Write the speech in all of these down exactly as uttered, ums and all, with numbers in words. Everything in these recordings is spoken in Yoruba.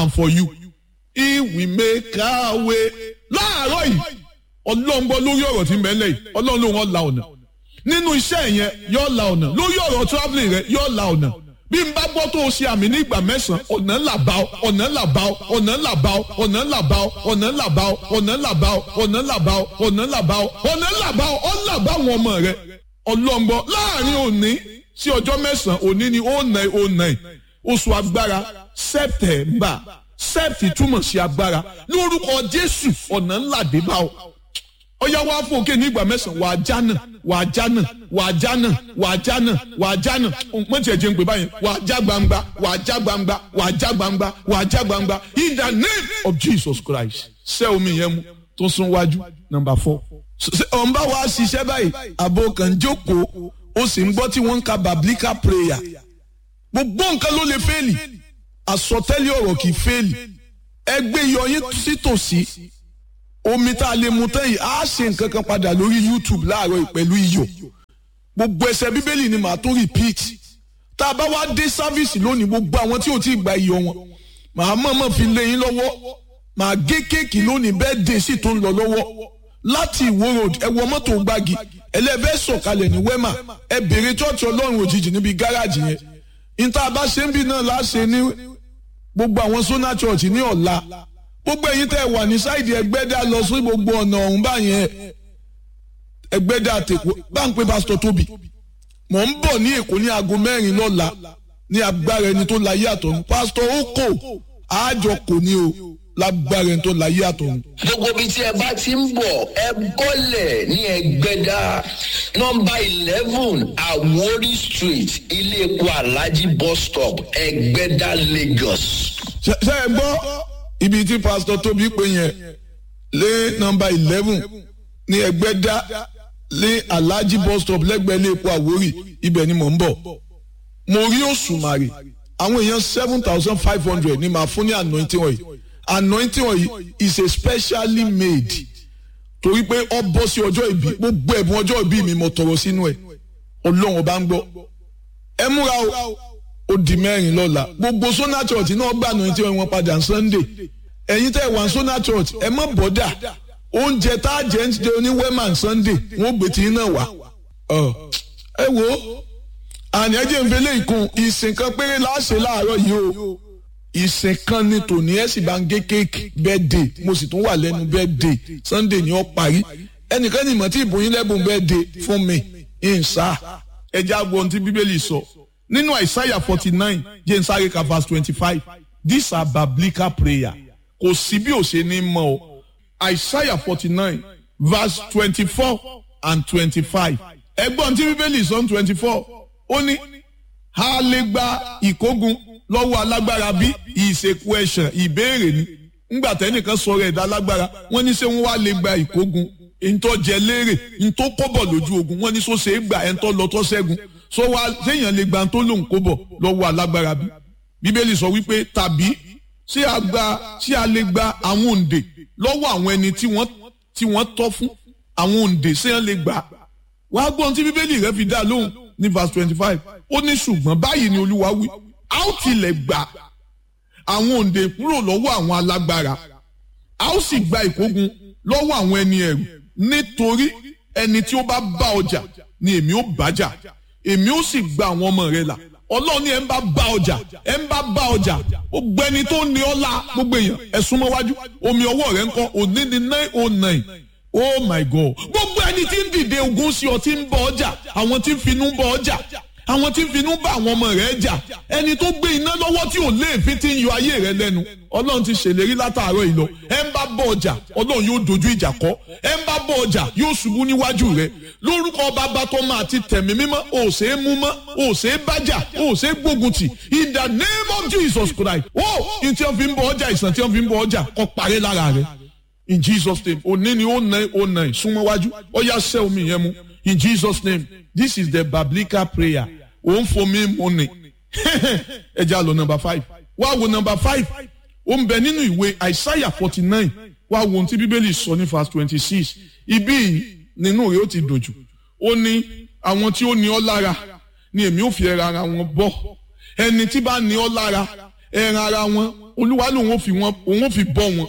and for you. He will make our way. Láàárọ̀ yìí, Ọlọ́run gbọ́ lórí ọ̀rọ̀ tí ń bẹ lẹ́yìn, Ọlọ́run ló wọ́n la ọ̀nà. Nínú iṣẹ́ yẹn, yóò la ọ̀nà. Lórí ọ̀rọ̀ travelling rẹ̀, yóò la ọ̀nà. Bí n bá gbọ́ tó o ṣe àmì ní ìgbà mẹ́sàn-án, ọ̀nà ńlá bá ọ, ọ̀nà ńlá bá ọ, ọ̀nà ńlá bá ọ, ọ̀nà ńlá bá ọ, ọ̀nà ńlá bá ọ, ọ̀nà ńlá bá ọ, ọ̀nà ńlá bá ọ, ọ̀nà ńlá bá ọ, ọ̀nà ńlá bá ọ, ọ̀nà bá àwọn ọmọ rẹ̀. Ọlọ́run gbọ́ láàrin òní sí ọjọ́ mẹ́sàn-án, òní ni ó nà ó nà oṣù agbára September. Sẹ́ẹ̀tì túmọ̀ sí agbára lórúkọ Jésù ọ̀nà ńlá dé bá ọ. Ọya wá fún òkè ní ìgbà mẹ́sàn-án wà á jánà wà á jánà wà á jánà wà á jánà wà á jánà mọ̀tí ẹ̀jẹ̀ ń pè báyìí wà á já gbangba wà á já gbangba wà á já gbangba wà á já gbangba in the name of Jesus Christ. Ṣé omi yẹn mu tó sún wájú number four. Ọ̀n bá wa ṣiṣẹ́ báyìí àbò kan jókòó ó sì ń gbọ́ tí wọ́n ń ka biblical prayer. Gbogbo nǹkan ló lè fẹ́ẹ̀lì. Àsọtẹ́lẹ̀ ọ̀rọ̀ kì í fẹ́ẹ̀lì. Ẹgbẹ́ yọyín sítòsí omi tá a lè mu tán yìí á ṣe nǹkan kan padà lórí YouTube láàárọ̀ yìí pẹ̀lú iyọ̀. Gbogbo ẹsẹ̀ bíbélì ni màá tó repeat. Tá a bá wá dé sáfíìsì lónìí gbogbo àwọn tí ò tí ì gba iyọ̀ wọn màá mọ̀ọ́mọ̀ fi lé yín lọ́wọ́. Màá gé kéèkì lónìí bẹ́ẹ̀ dé sí tó ń lọ lọ́wọ́. Láti Ìwó road ẹ wọ mọ́tò gbági ẹlẹ́fẹ́ sọ̀kalẹ̀ ní Wema ẹ bèrè chọ́ọ̀chì Ọlọ́run òjijì níbi gáràjì yẹn. Ìta bá ṣe ń bí náà láṣẹ ní gbogbo àwọn Sona Church ní ọ̀la gbogbo ẹ̀yin tẹ́ wà ní sáìdì Ẹgbẹ́dá lọ sí gbogbo ọ̀nà ọ̀hún báyẹn Ẹgbẹ́dá tèkó bá ń pe Pastor Tobi mò ń bọ̀ ní Èkó ní aago mẹ́rin lọ́la ní agbára ẹni tó láyé àtọ̀run Pastor Oko àjọ kò ní o lágbára ẹni tó láyé àtọ̀run. Gbogbo ibi tí ẹ bá ti ń bọ̀ ẹ bọ́lẹ̀ ní Ẹgbẹ́dá nọ́mbà eleven Àwórì street ilé epo Alhaji bus stop Ẹgbẹ́dá Lagos. Ṣé ẹ gbọ́ ibi tí Pastor Tobi pè yẹn lé nọ́mbà eleven ní Ẹgbẹ́dá lé Alhaji bus stop lẹ́gbẹ̀ẹ́ ilé epo Àwórì ibẹ̀ ni mò ń bọ̀. Mo rí Òṣùmàrè àwọn èèyàn seven thousand five hundred ni màá fún ní anointing oil. Anointing oil is a specially made torí pé ọ bọ́ sí ọjọ́ ìbí gbogbo ẹ̀bùn ọjọ́ ìbí mi mo tọrọ sínú ẹ̀ Ọlọ́run ọba ń gbọ́ ẹ múra o ó di mẹ́rin lọ́la gbogbo Sona Church náà gbà anointing oil wọn padà Sunday ẹ̀yin tẹ́ wà Sona Church ẹ má bọ́dà oúnjẹ tá a jẹ́ ń jẹ ní Wema Sunday wọ́n gbé tí iná wá ẹ wo àní ẹjẹ ń fẹlẹ́ ìkun ìsìn kan péré láṣẹ láàárọ̀ yìí o ìsìn kan ní tòní ẹ sì bá ń gé kéèkì birthday mo sì tún wà lẹ́nu birthday Sunday ni ó parí ẹnìkan ní ìmọ̀ tí ìbòyín lẹ́bùn birthday fún mi ìǹsà ẹjẹ́ àgbo ohun tí Bíbélì sọ nínú Isaiah forty nine jẹ́ nsáré ka verse twenty five these are biblical prayer kò sí bí ó ṣe ní mọ́ o Isaiah forty nine verse twenty four and twenty five ẹgbọ́n tí Bíbélì sọ ní twenty four ó ní a lè gba ìkógun lọ́wọ́ alágbára bí ìṣèkú ẹ̀ṣẹ̀ ìbéèrè ni ńgbà tẹ́nìkan sọ̀rọ̀ ẹ̀dá alágbára wọ́n ní ṣé wọ́n wá lè gba ìkógun ntọ́ jẹ léèrè ntọ́ kọ́bọ̀ lójú ogun wọ́n ní sọ ṣe é gbà ẹ̀ntọ́ lọ́tọ́ ṣẹ́gun sọ wá séèyàn lè gba ntọ́ lòun kọ́bọ̀ lọ́wọ́ alágbára bí Bíbélì sọ wípé tàbí ṣé a gba ṣé a lè gba àwọn òǹdè lọ́wọ́ àwọn ẹni tí wọ́n tí wọ́n tọ́ fún àwọn òǹdè séèyàn lè gbà wàá gbọ́n tí Bíbélì rẹ fi dá lóhùn ní verse twenty five ó ní ṣùgbọ́n báyìí ni Olúwa wí a ó tilẹ̀ gbà àwọn òǹdè kúrò lọ́wọ́ àwọn alágbára a ó sì gba ìkógun lọ́wọ́ àwọn ẹni ẹ̀rù nítorí ẹni tí ó bá bá ọjà ni èmi ó bájà èmi ó sì gba àwọn ọmọ rẹ là Ọlọ́run ní ẹ̀ ń bá bá ọjà ẹ̀ ń bá bá ọjà ó gbẹni tó ní ọlá gbogbo èèyàn ẹ̀ súnmọ́ wájú omi ọwọ́ rẹ̀ ń kọ́ òní ní nine oh nine oh my God gbogbo ẹni tí ń dìde ogun sí ọ tí ń bọ ọjà àwọn tí ń finú bọ ọjà àwọn tí ń finú bá àwọn ọmọ rẹ̀ jà ẹni tó gbé iná lọ́wọ́ tí ò léèfín tí ń yọ ayé rẹ̀ lẹ́nu Ọlọ́run ti ṣèlérí látàárọ̀ yìí lọ ẹ ń bá bọ ọjà Ọlọ́run yóò dojú ìjà kọ ẹ ń bá bọ ọjà yóò ṣubú níwájú rẹ̀ lórúkọ Bàbá tó máa ti tẹ̀mí mímọ́ ò ṣe é mú mọ́ ò ṣe é bájà ò ṣe é gbógun tì in the name of Jesus Christ ó ní tí wọ́n fi ń bọ ọjà ìsàn tí wọ́n fi ń bọ ọjà kó parẹ́ lára rẹ̀ in Jesus name òní ni ó nà ó nà súnmọ́ wájú ó yá sẹ́ omi yẹn mu in Jesus name this is the biblical prayer òun fomi mu ni ẹ já lọ number five wá wo number five ó ń bẹ nínú ìwé Isaiah forty nine wá wo ohun tí Bíbélì sọ ní verse twenty six ibí yìí nínú rẹ̀ ó ti dùn jù ó ní àwọn tí ó ní ọ lára ni èmi ò fi ẹran ara wọn bọ́ ẹni tí bá ní ọ lára ẹran ara wọn olúwa lòun ò fi wọn òun ò fi bọ́ wọn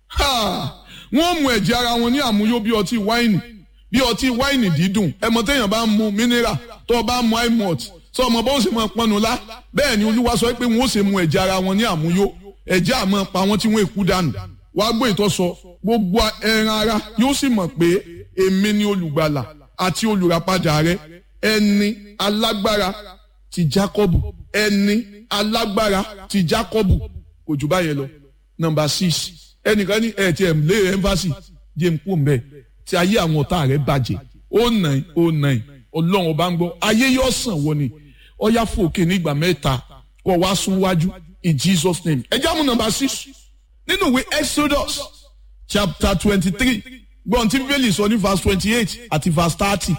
wọ́n mu ẹ̀jẹ̀ ara wọn ní àmúyó bí ọtí wáìnì bí ọtí wáìnì dídùn ẹmọ téèyàn bá ń mu mineral tó o bá ń mu imot sọ ọmọ bó ṣe máa pọnú lá bẹ́ẹ̀ ni olúwa sọ pé wọ́n ó ṣe mu ẹ̀jẹ̀ ara wọn ní àmúyó ẹ̀jẹ̀ àmọ́ pa wọ́n tí wọ́n èkú dànù wàá gbọ́ ìtọ́sọ gbogbo ẹran ara yóò sì mọ̀ pé èmi ni olùgbàlà àti olùràpadà rẹ ẹni alágbára ti Jákọ́bù ẹni alágbára ti Jákọ́bù kò jù báyẹn lọ. Number six ẹnìkan ní ẹ̀ tí ẹ̀ lé ẹ́ńfàsì jẹ́ ń kú mbẹ́ tí ayé àwọn ọ̀tá rẹ̀ bàjẹ́ ó nàì ó nàì ọlọ́run ọba ń gbọ́ ayé yóò sàn wọ ni ọ̀yá fòkè nígbà mẹ́ta kọ́ wá sún wájú in Jesus name. ẹ jáàmù number six nínú ìwé Exodus chapter twenty-three gbọ́n tí bíbélì sọ ní verse twenty-eight àti verse thirty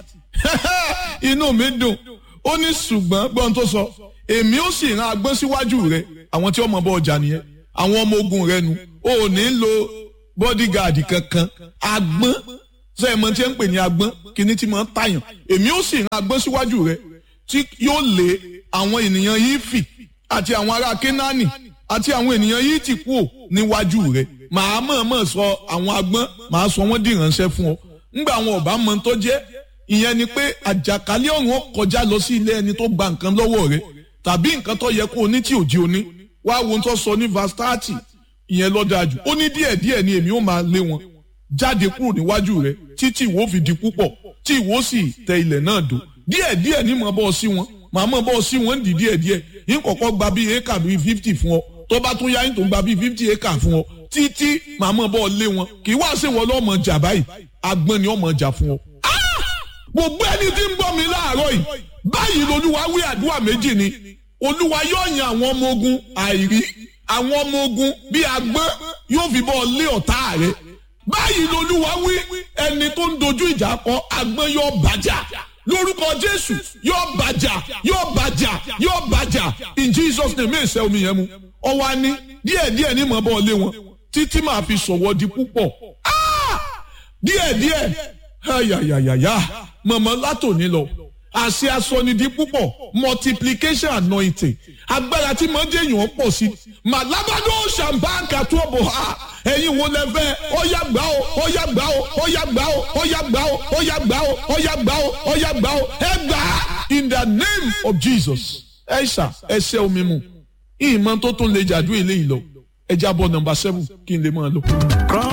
inú mi dùn ó ní ṣùgbọ́n gbọ́n tó sọ èmi ó sì rán agbọ́n síwájú rẹ àwọn tí ọmọ bọ́ ọjà nìyẹn àwọn ọmọ ogun rẹ nu ó ní lo bodyguard kankan agbọ́n sẹ́yìn mọ́ tí ń pè ní agbọ́n kíní tí máa ń tàyàn èmi ó sì rán agbọ́n síwájú rẹ tí yóò lé àwọn ènìyàn yìí fì àti àwọn ará Kénáánì àti àwọn ènìyàn yìí ti kú níwájú rẹ màá mọ̀ọ́mọ̀ sọ àwọn agbọ́n màá sọ wọ́n di ìránṣẹ́ fún ọ ńgbà àwọn ọ̀bá mọ tó jẹ́ ìyẹn ni pé àjàkálẹ̀ ọ̀run ó kọjá lọ sí ilé ẹni tó gba nǹkan lọ́wọ́ rẹ tàbí nǹkan tó yẹ kó o ní tí ò di oní wá wo tó sọ ní verse thirty ìyẹn ló dájú ó ní díẹ̀díẹ̀ ni èmi ó máa lé wọn jáde kúrò níwájú rẹ títí ìwọ fi di púpọ̀ tí ìwọ sì tẹ ilẹ̀ náà dò díẹ̀díẹ̀ ni màá bọ́ sí wọn màá mọ̀ bọ́ sí wọn dì díẹ̀díẹ̀ yín kọ́kọ́ gba bíi éka bíi fifty fún ọ tó bá tún yá yín tó gba bíi fifty éka fún ọ títí màá mọ̀ bọ́ lé wọn kì í wá sí wọn lọ́mọ jà báyìí agbọ́n ni ọmọ jà fún ọ. gbogbo ẹni tí ń gbọ́ mi láàárọ̀ yìí báyìí lolúwa wí àdúrà méjì ni olúwa yóò yan àwọn ọmọ ogun àìrí àwọn ọmọ ogun bíi agbọ́n yóò fi bọ́ lé ọ̀tá rẹ̀ báyìí lolúwa wí ẹni tó ń dojú ìjà kọ agbọ́n yóò bàjá lórúkọ Jésù yóò bàjá yóò bàjá yóò bàjá in Jesus name ẹsẹ omi yẹn mu ọwọ ani díẹ̀díẹ̀ ní mọ bọ lé wọn títí máa fi sọwọ di púpọ̀ díẹ̀díẹ̀ ayayayaya mọmọ látòní lọ àṣẹ asọni di púpọ̀ multiplication anointing agbára tí mo jẹ́ èèyàn pọ̀ sí màlábàdó ṣàǹbáǹkà tó bọ̀ ha ẹ̀yin wo lẹ fẹ́ ọ̀yà gbà ó ọ̀yà gbà ó ọ̀yà gbà ó ọ̀yà gbà ó ọ̀yà gbà ó ọ̀yà gbà ó ọ̀yà gbà ó ẹ gbà á in the name of Jesus ẹ ṣà ẹ ṣẹ́ omi mu ìmọ̀ tó tún lè jàdú eléyìí lọ ẹ jábọ̀ number seven kí n lè máa lọ.